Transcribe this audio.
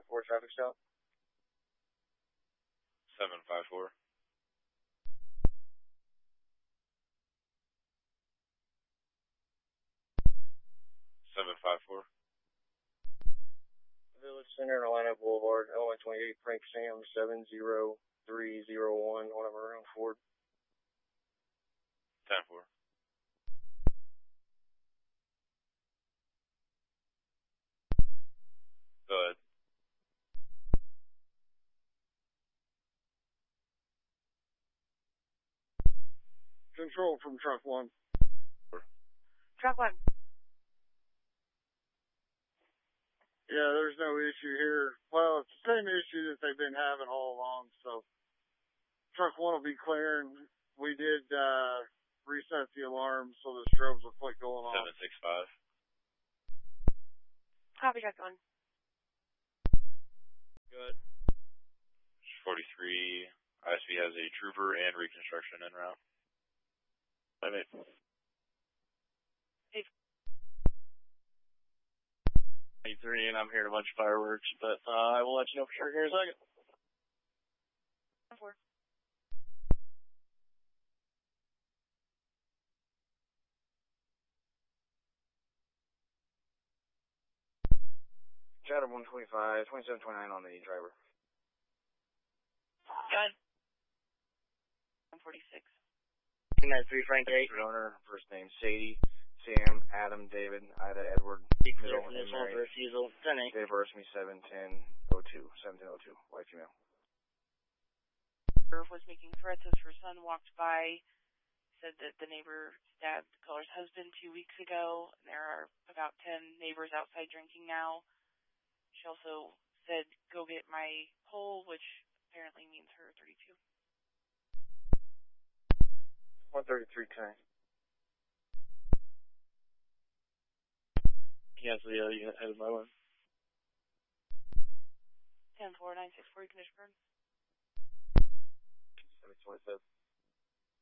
754 traffic stop. 754. Village Center, Atlanta Boulevard, LI-28, Frank Sam, 70301, whatever, around Ford. 10-4. Go ahead. Control from truck 1. Truck 1. Yeah, there's no issue here. Well, it's the same issue that they've been having all along, so truck 1 will be clearing. We did reset the alarm so the strobes will quit going off. 765. Copy, truck 1. Good. 43. ISP has a trooper and reconstruction en route. 5-8. Hey. 83, and I'm hearing a bunch of fireworks, but I will let you know for sure here in a second. 4. Chatham 125, 2729 on the driver. Gun. 146. 93 Frank 8. Owner, first name Sadie, Sam, Adam, David, Ida, Edward, middle, and Mary. Refusal. 10-8. Date of birth, 71002, 1702, white female. Was making threats as her son walked by. Said that the neighbor stabbed the caller's husband 2 weeks ago. And there are about 10 neighbors outside drinking now. She also said, go get my pole, which apparently means her 32. 13310. Cancel the other unit headed my way. 10-4, 964, condition burn. 727.